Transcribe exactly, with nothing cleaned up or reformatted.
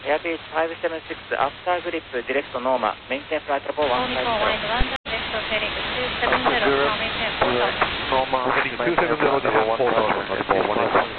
Airbus five seven six after grip direct Norma maintain flight level one five zero. Norma maintain two seven zero descent four thousand, one